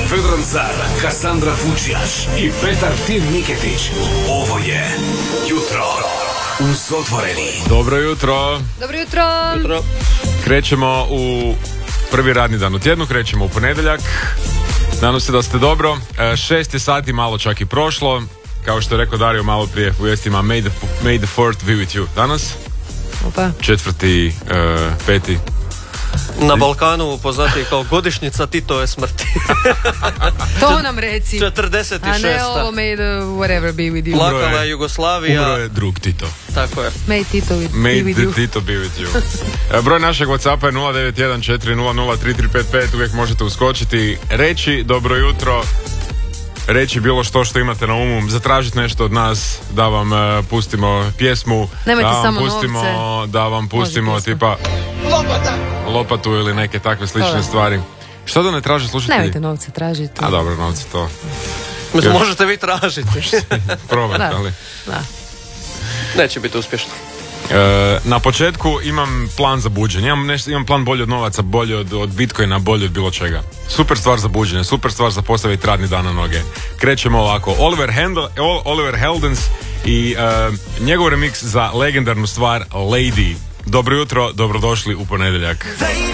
Vedran Car, Kassandra Fučijaš i Petar Tim Niketić. Ovo je Jutro uz Otvoreni. Dobro jutro. Dobro jutro. Krećemo u prvi radni dan u tjednu, krećemo u ponedjeljak. Nadam se da ste dobro. 6 je sati, malo čak i prošlo. Kao što je rekao Dario malo prije u vijestima, May the 4th be with you. Danas? Opa. 4. 5. Na Balkanu poznati kao godišnjica Titove smrti. To nam reci. 46. A ne ovo may the whatever be with you. Plakala je Jugoslavija. Umro je drug Tito. Tako je. May Tito be with you. Tito be with you. Broj našeg WhatsAppa je 0914003355. Uvijek možete uskočiti, reći dobro jutro, reći bilo što imate na umu, zatražiti nešto od nas, da vam pustimo pjesmu, nemojte da vam samo pustimo novce. da vam pustimo tipa lopatu ili neke takve slične stvari. Što da ne traže slušati? Nemojte novce tražiti. A dobro, novce to. Mislim, možete vi tražiti. Probati, ali. Da. Neće biti uspješno. Na početku imam plan za buđenje. Imam plan bolji od novaca, bolji od Bitcoina, bolji od bilo čega. Super stvar za buđenje, super stvar za postaviti radni dan na noge. Krećemo ovako. Oliver Heldens i njegov remix za legendarnu stvar Lady. Dobro jutro, dobrodošli u ponedjeljak.